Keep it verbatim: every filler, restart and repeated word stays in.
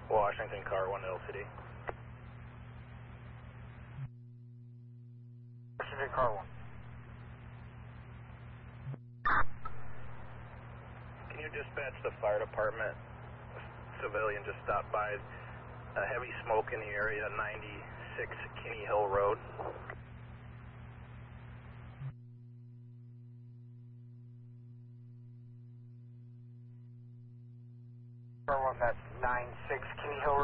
Washington, car one L C D. Washington, car one. Can you dispatch the fire department? A civilian just stopped by. Uh, heavy smoke in the area, ninety-six Kinney Hill Road. Car one, that's nine six Kinney Hill Road.